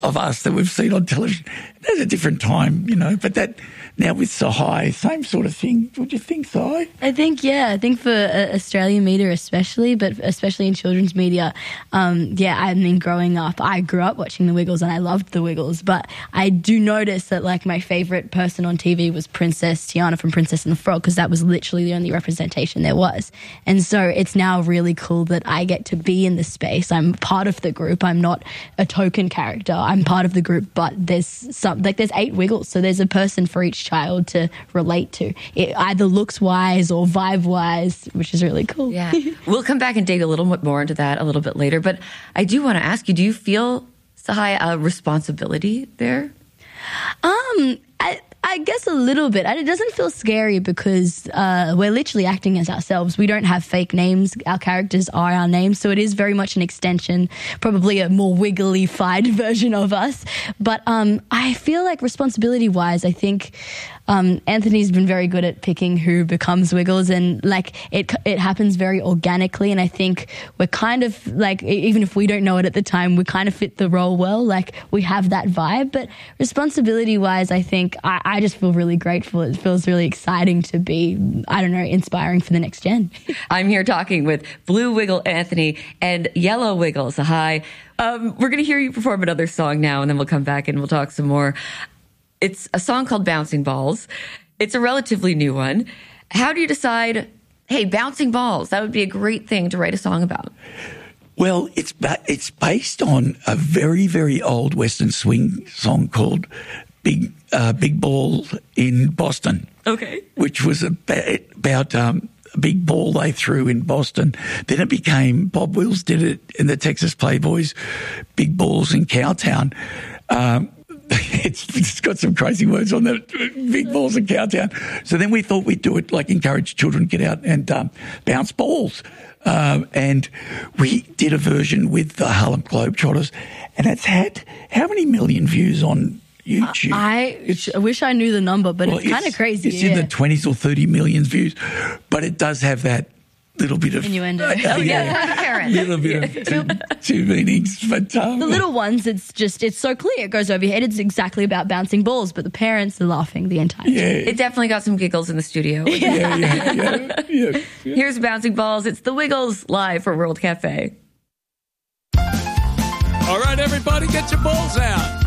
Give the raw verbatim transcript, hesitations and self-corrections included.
of us that we've seen on television. There's a different time, you know, but that now with Sahai, same sort of thing. What do you think, Sahai? I think, yeah, I think for uh, Australian media especially, but especially in children's media, um, yeah, I mean, growing up, I grew up watching The Wiggles and I loved The Wiggles, but I do notice that, like, my favourite person on T V was Princess Tiana from Princess and the Frog, because that was literally the only representation there was. And so it's now really cool that I get to be in the space. I'm part of the group. I'm not a token character. I'm part of the group, but there's some, like, there's eight Wiggles, so there's a person for each child to relate to, it, either looks-wise or vibe-wise, which is really cool. Yeah. We'll come back and dig a little bit more into that a little bit later, but I do want to ask you, do you feel, Sahai, a responsibility there? Um, I... I guess a little bit. It doesn't feel scary because uh, we're literally acting as ourselves. We don't have fake names. Our characters are our names. So it is very much an extension, probably a more wiggly-fied version of us. But um, I feel like responsibility-wise, I think um, Anthony's been very good at picking who becomes Wiggles, and like it it happens very organically. And I think we're kind of like, even if we don't know it at the time, we kind of fit the role well. Like we have that vibe. But responsibility-wise, I think I, I just feel really grateful. It feels really exciting to be, I don't know, inspiring for the next gen. I'm here talking with Blue Wiggle Anthony and Yellow Wiggle Sahai. Um, we're going to hear you perform another song now, and then we'll come back and we'll talk some more. It's a song called Bouncing Balls. It's a relatively new one. How do you decide, hey, bouncing balls, that would be a great thing to write a song about? Well, it's ba- it's based on a very, very old Western swing song called Big uh, Big Ball in Boston. Okay. Which was about, about um, a big ball they threw in Boston. Then it became, Bob Wills did it in the Texas Playboys, Big Balls in Cowtown. Um, it's, it's got some crazy words on that, Big Balls in Cowtown. So then we thought we'd do it, like encourage children to get out and um, bounce balls. Um, and we did a version with the Harlem Globetrotters, and it's had how many million views on YouTube? I it's, wish I knew the number, but well, it's kind of crazy. It's yeah. in the twenties or thirty million views, but it does have that little bit of innuendo. Uh, oh yeah, a little bit of two, two meanings. But um, the little ones, it's just it's so clear. It goes over your head. It's exactly about bouncing balls, but the parents are laughing the entire time. Yeah. It definitely got some giggles in the studio. yeah, yeah, yeah, yeah, yeah. Here's Bouncing Balls. It's the Wiggles live for World Cafe. All right, everybody, get your balls out.